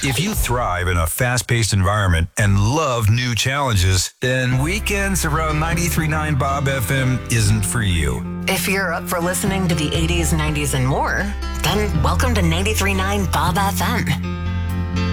If you thrive in a fast-paced environment and love new challenges, then weekends around 93.9 Bob FM isn't for you. If you're up for listening to the 80s, 90s, and more, then welcome to 93.9 Bob FM.